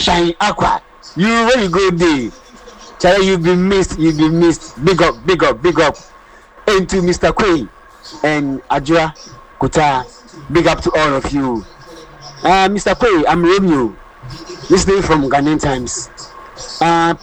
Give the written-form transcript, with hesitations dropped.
Shine Aqua. You where you go there? Charlie, you've been missed. You've been missed. Big up, big up, big up. And to Mr. Quay and Ajua Kuta. Big up to all of you. Mr. Quay, I'm Romeo, listening from Ghanaian Times.